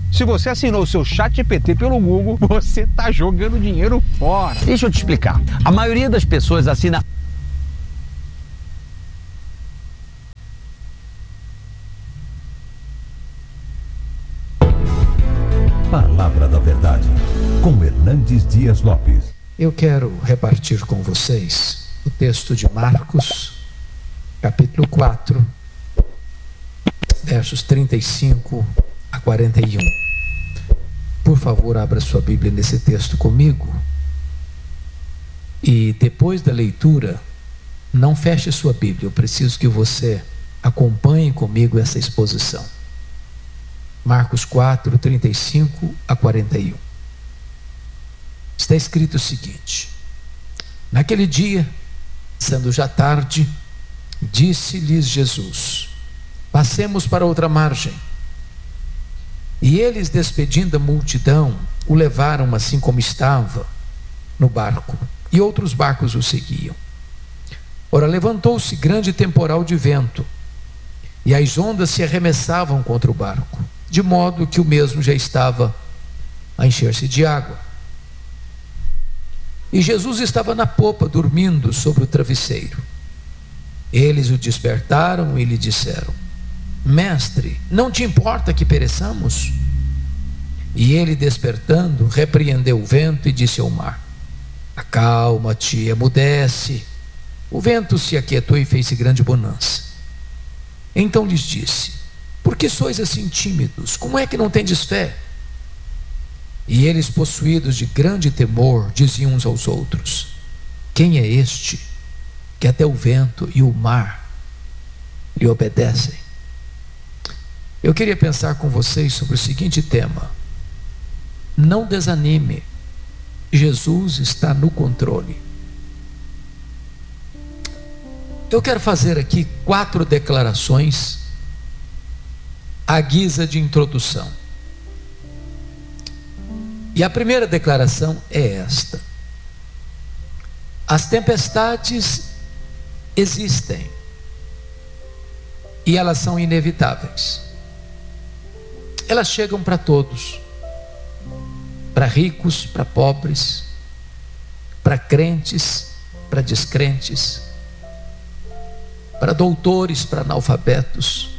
Se você assinou o seu ChatGPT pelo Google, você tá jogando dinheiro fora. Deixa eu te explicar. A maioria das pessoas assina... Palavra da Verdade, com Hernandes Dias Lopes. Eu quero repartir com vocês o texto de Marcos, capítulo 4, versos 35 a 41. Por favor, abra sua Bíblia nesse texto comigo. E depois da leitura, não feche sua Bíblia. Eu preciso que você acompanhe comigo essa exposição. Marcos 4, 35 a 41. Está escrito o seguinte: naquele dia, sendo já tarde, disse-lhes Jesus: passemos para outra margem. E eles, despedindo a multidão, o levaram assim como estava no barco, e outros barcos o seguiam. Ora, levantou-se grande temporal de vento, e as ondas se arremessavam contra o barco, de modo que o mesmo já estava a encher-se de água. E Jesus estava na popa, dormindo sobre o travesseiro. Eles o despertaram e lhe disseram: Mestre, não te importa que pereçamos? E ele, despertando, repreendeu o vento e disse ao mar: acalma-te, emudece. O vento se aquietou e fez-se grande bonança. Então lhes disse: por que sois assim tímidos? Como é que não tendes fé? E eles, possuídos de grande temor, diziam uns aos outros: quem é este que até o vento e o mar lhe obedecem? Eu queria pensar com vocês sobre o seguinte tema: não desanime, Jesus está no controle. Eu quero fazer aqui 4 declarações à guisa de introdução. E a primeira declaração é esta: as tempestades existem e elas são inevitáveis. Elas chegam para todos, para ricos, para pobres, para crentes, para descrentes, para doutores, para analfabetos,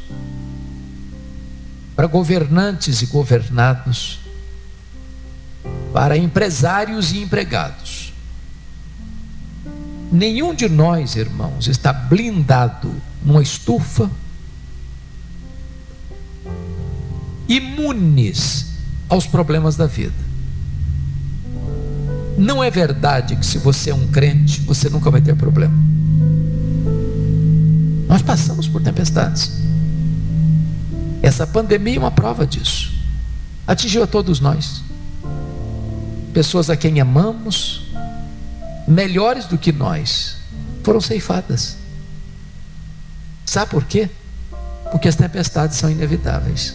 para governantes e governados, para empresários e empregados. Nenhum de nós, irmãos, está blindado numa estufa, imunes aos problemas da vida. Não é verdade que se você é um crente, você nunca vai ter problema. Nós passamos por tempestades. Essa pandemia é uma prova disso. Atingiu a todos nós. Pessoas a quem amamos, melhores do que nós, foram ceifadas. Sabe por quê? Porque as tempestades são inevitáveis.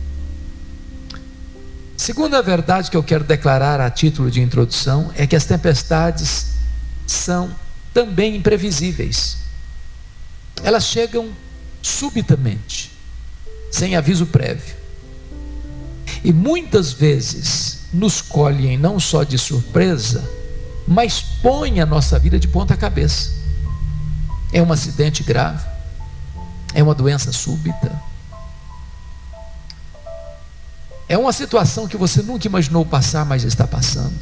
Segunda verdade que eu quero declarar a título de introdução é que as tempestades são também imprevisíveis. Elas chegam subitamente, sem aviso prévio, e muitas vezes nos colhem não só de surpresa, mas põem a nossa vida de ponta cabeça. É um acidente grave, é uma doença súbita, é uma situação que você nunca imaginou passar, mas está passando.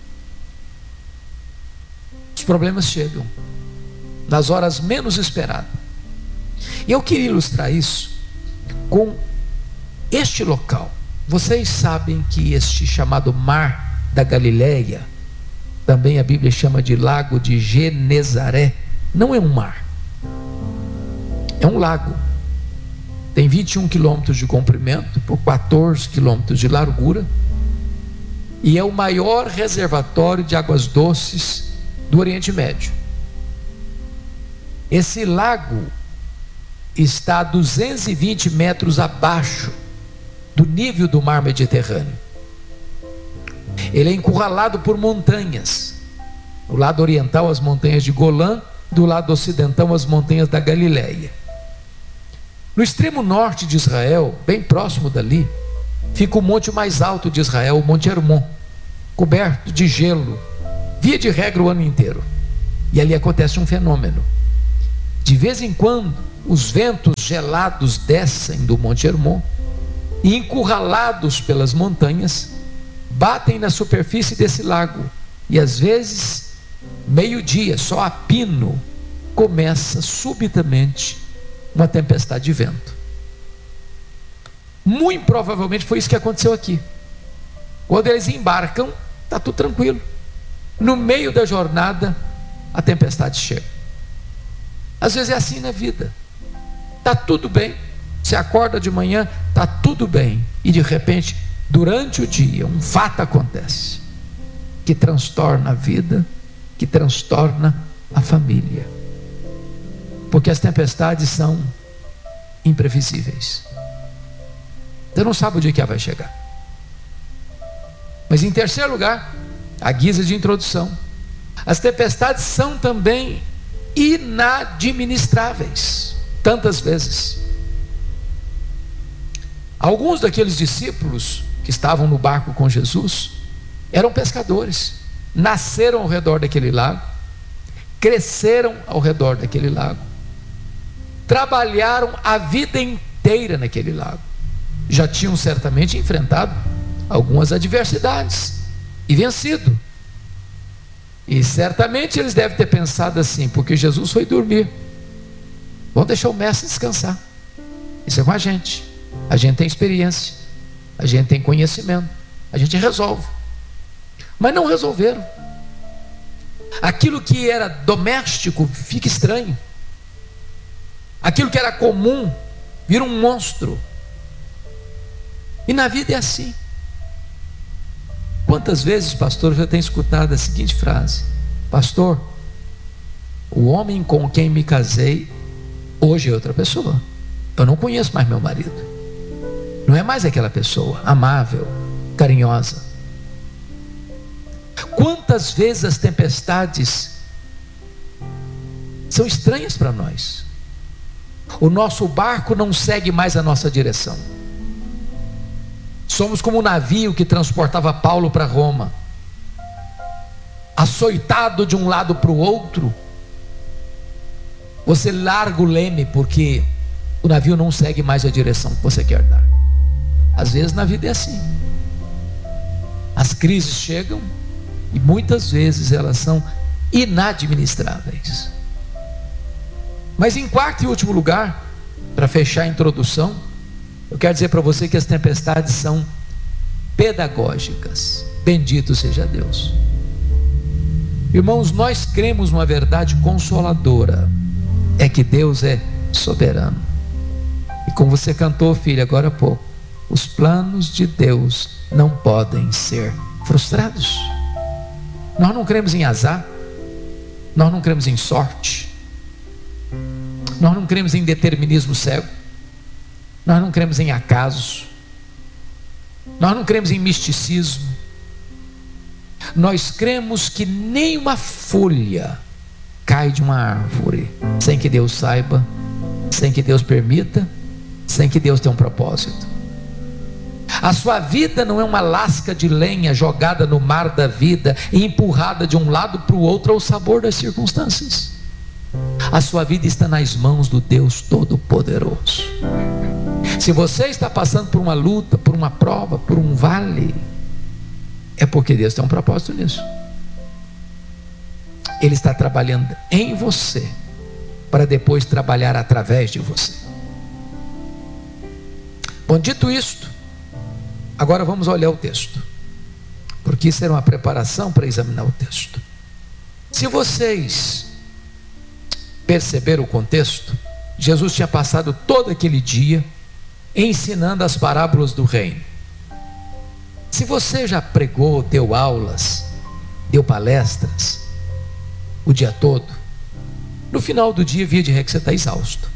Os problemas chegam nas horas menos esperadas. E eu queria ilustrar isso com este local. Vocês sabem que este chamado Mar da Galileia, também a Bíblia chama de Lago de Genezaré, não é um mar, é um lago. Tem 21 quilômetros de comprimento por 14 quilômetros de largura, e é o maior reservatório de águas doces do Oriente Médio. Esse lago está a 220 metros abaixo do nível do mar Mediterrâneo. Ele é encurralado por montanhas. Do lado oriental, as montanhas de Golã; do lado ocidental, as montanhas da Galileia. No extremo norte de Israel, bem próximo dali, fica o monte mais alto de Israel, o Monte Hermon, coberto de gelo, via de regra o ano inteiro. E ali acontece um fenômeno. De vez em quando, os ventos gelados descem do Monte Hermon e, encurralados pelas montanhas, batem na superfície desse lago. E às vezes, meio-dia, só a pino, começa subitamente uma tempestade de vento. Muito provavelmente foi isso que aconteceu aqui. Quando eles embarcam, está tudo tranquilo. No meio da jornada, a tempestade chega. Às vezes é assim na vida. Está tudo bem. Você acorda de manhã, está tudo bem. E de repente, durante o dia, um fato acontece que transtorna a vida, que transtorna a família. Porque as tempestades são imprevisíveis. Você não sabe o dia que ela vai chegar. Mas em terceiro lugar, a guisa de introdução, as tempestades são também inadministráveis, tantas vezes. Alguns daqueles discípulos que estavam no barco com Jesus eram pescadores, nasceram ao redor daquele lago, cresceram ao redor daquele lago, trabalharam a vida inteira naquele lago, já tinham certamente enfrentado algumas adversidades e vencido. E certamente eles devem ter pensado assim, porque Jesus foi dormir, vamos deixar o mestre descansar. Isso é com a gente tem experiência, a gente tem conhecimento, a gente resolve. Mas não resolveram. Aquilo que era doméstico fica estranho, aquilo que era comum vira um monstro. E na vida é assim. Quantas vezes, pastor, eu já tenho escutado a seguinte frase: pastor, o homem com quem me casei hoje é outra pessoa. Eu não conheço mais meu marido. Não é mais aquela pessoa amável, carinhosa. Quantas vezes as tempestades são estranhas para nós. O nosso barco não segue mais a nossa direção. Somos como o navio que transportava Paulo para Roma, açoitado de um lado para o outro. Você larga o leme porque o navio não segue mais a direção que você quer dar. Às vezes na vida é assim. As crises chegam e muitas vezes elas são inadministráveis. Mas em quarto e último lugar, para fechar a introdução, eu quero dizer para você que as tempestades são pedagógicas. Bendito seja Deus. Irmãos, nós cremos numa verdade consoladora, é que Deus é soberano. E como você cantou, filho, agora há pouco, os planos de Deus não podem ser frustrados. Nós não cremos em azar, nós não cremos em sorte, nós não cremos em determinismo cego, nós não cremos em acaso, nós não cremos em misticismo. Nós cremos que nem uma folha cai de uma árvore sem que Deus saiba, sem que Deus permita, sem que Deus tenha um propósito. A sua vida não é uma lasca de lenha jogada no mar da vida e empurrada de um lado para o outro ao sabor das circunstâncias. A sua vida está nas mãos do Deus Todo-Poderoso. Se você está passando por uma luta, por uma prova, por um vale, é porque Deus tem um propósito nisso. Ele está trabalhando em você para depois trabalhar através de você. Bom, dito isto, agora vamos olhar o texto, porque isso era uma preparação para examinar o texto. Se vocês perceberam o contexto, Jesus tinha passado todo aquele dia ensinando as parábolas do reino. Se você já pregou, deu aulas, deu palestras o dia todo, no final do dia, via de regra, você está exausto.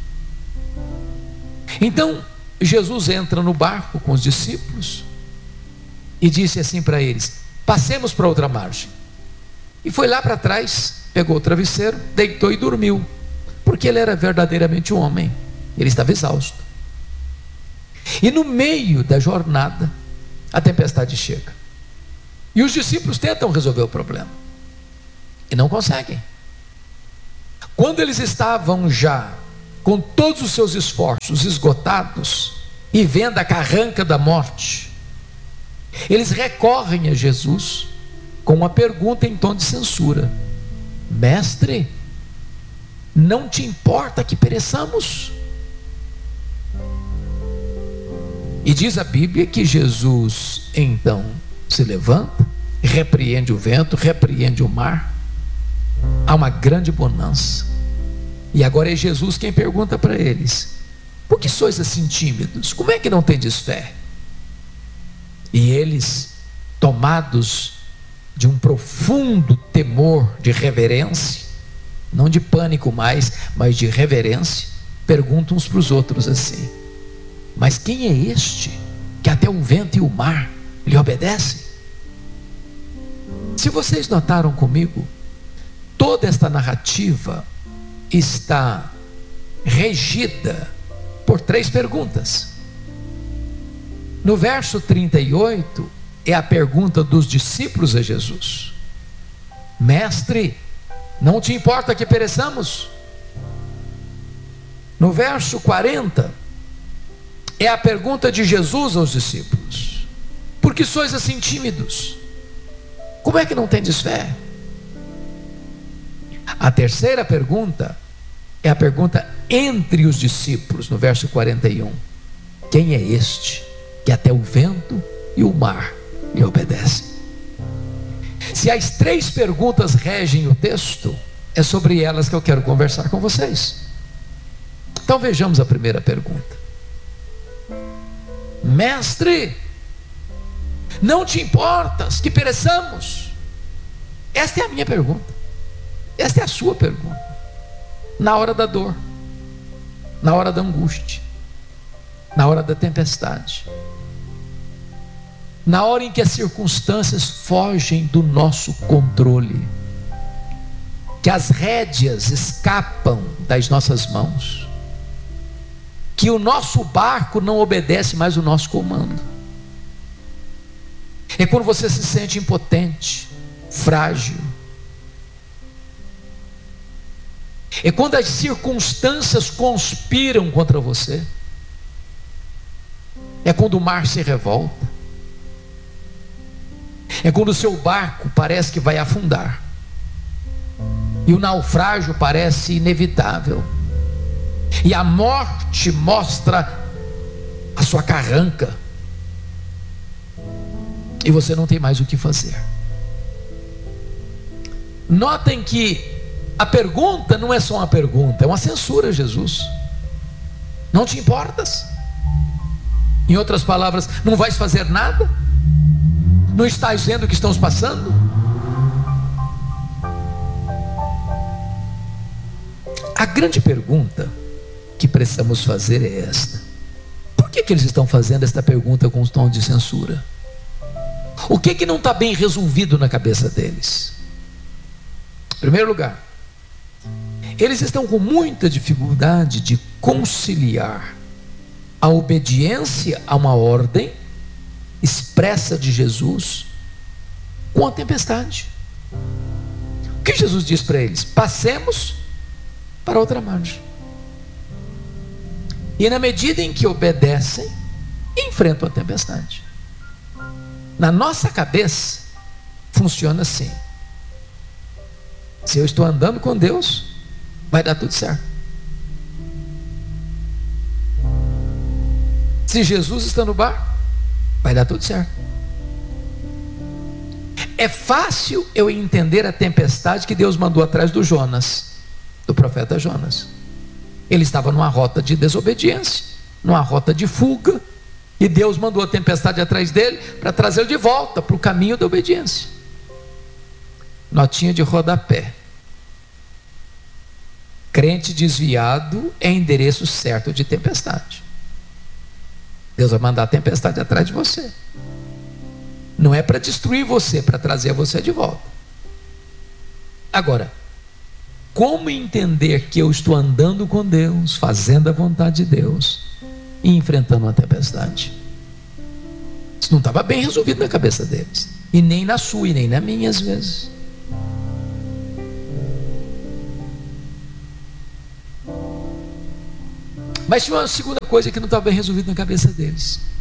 Então Jesus entra no barco com os discípulos e disse assim para eles: passemos para outra margem. E foi lá para trás, pegou o travesseiro, deitou e dormiu, porque ele era verdadeiramente um homem, ele estava exausto. E no meio da jornada, a tempestade chega. E os discípulos tentam resolver o problema e não conseguem. Quando eles estavam já com todos os seus esforços esgotados e vendo a carranca da morte, eles recorrem a Jesus com uma pergunta em tom de censura: Mestre, não te importa que pereçamos? E diz a Bíblia que Jesus então se levanta, repreende o vento, repreende o mar. Há uma grande bonança. E agora é Jesus quem pergunta para eles: por que sois assim tímidos? Como é que não tendes fé? E eles, tomados de um profundo temor, de reverência, não de pânico mais, mas de reverência, perguntam uns para os outros assim: mas quem é este que até o vento e o mar lhe obedecem? Se vocês notaram comigo, toda esta narrativa está regida por 3 perguntas. No verso 38 é a pergunta dos discípulos a Jesus: Mestre, não te importa que pereçamos? No verso 40 é a pergunta de Jesus aos discípulos: por que sois assim tímidos? Como é que não tendes fé? A terceira pergunta é a pergunta entre os discípulos, no verso 41: quem é este que até o vento e o mar lhe obedecem? Se as 3 perguntas regem o texto, é sobre elas que eu quero conversar com vocês. Então vejamos a primeira pergunta: Mestre, não te importas que pereçamos? Esta é a minha pergunta. Esta é a sua pergunta. Na hora da dor, na hora da angústia, na hora da tempestade, na hora em que as circunstâncias fogem do nosso controle, que as rédeas escapam das nossas mãos, que o nosso barco não obedece mais o nosso comando. É quando você se sente impotente, frágil. É quando as circunstâncias conspiram contra você. É quando o mar se revolta. É quando o seu barco parece que vai afundar e o naufrágio parece inevitável, e a morte mostra a sua carranca, e você não tem mais o que fazer. Notem que a pergunta não é só uma pergunta, é uma censura a Jesus. Não te importas? Em outras palavras, não vais fazer nada? Não estás vendo o que estamos passando? A grande pergunta que precisamos fazer é esta: por que eles estão fazendo esta pergunta com um tom de censura? O que não está bem resolvido na cabeça deles? Em primeiro lugar, eles estão com muita dificuldade de conciliar a obediência a uma ordem expressa de Jesus com a tempestade. O que Jesus diz para eles? Passemos para outra margem. E na medida em que obedecem, enfrentam a tempestade. Na nossa cabeça funciona assim: se eu estou andando com Deus, vai dar tudo certo. Se Jesus está no barco, vai dar tudo certo. É fácil eu entender a tempestade que Deus mandou atrás do Jonas, do profeta Jonas. Ele estava numa rota de desobediência, numa rota de fuga, e Deus mandou a tempestade atrás dele para trazê-lo de volta para o caminho da obediência. Notinha de rodapé: crente desviado é endereço certo de tempestade. Deus vai mandar a tempestade atrás de você. Não é para destruir você, é para trazer você de volta. Agora, como entender que eu estou andando com Deus, fazendo a vontade de Deus e enfrentando uma tempestade? Isso não estava bem resolvido na cabeça deles. E nem na sua, e nem na minha, às vezes. Mas tinha uma segunda coisa que não estava bem resolvida na cabeça deles.